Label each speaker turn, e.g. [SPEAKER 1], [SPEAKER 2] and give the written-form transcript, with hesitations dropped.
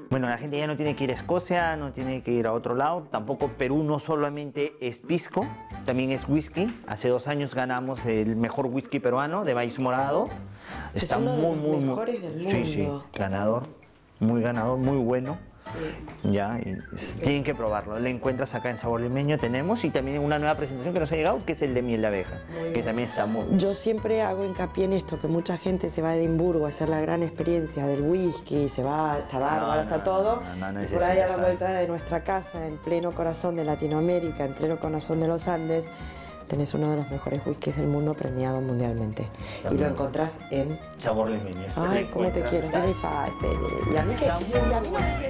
[SPEAKER 1] Bueno, la gente ya no tiene que ir a Escocia, no tiene que ir a otro lado. Tampoco Perú no solamente es pisco, también es whisky. Hace 2 años ganamos el mejor whisky peruano de maíz morado.
[SPEAKER 2] Es uno de los mejores del mundo.
[SPEAKER 1] Sí, sí, ganador, muy bueno.
[SPEAKER 2] Sí.
[SPEAKER 1] Ya, tienen que probarlo. Lo encuentras acá en Sabor Limeño, tenemos, y también una nueva presentación que nos ha llegado, que es el de miel de abeja, que también está muy bueno.
[SPEAKER 2] Yo siempre hago hincapié en esto, que mucha gente se va a Edimburgo a hacer la gran experiencia del whisky, se va, está bárbaro, está todo, y por ahí a la vuelta de nuestra casa, en pleno corazón de Latinoamérica, en pleno corazón de los Andes, tenés uno de los mejores whiskies del mundo premiado mundialmente. Y lo encontrás en
[SPEAKER 1] Sabor Limeño.
[SPEAKER 2] Ay, cómo te quiero. Y a mí no me